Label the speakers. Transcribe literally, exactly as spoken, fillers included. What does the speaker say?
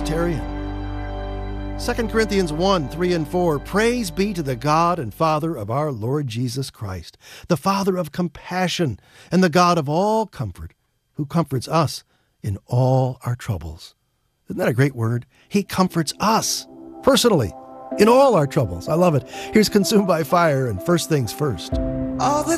Speaker 1: Presbyterian. Second Corinthians one, three and four, praise be to the God and Father of our Lord Jesus Christ, the Father of compassion and the God of all comfort, who comforts us in all our troubles. Isn't that a great word? He comforts us personally in all our troubles. I love it. Here's Consumed by Fire and First Things First.
Speaker 2: All the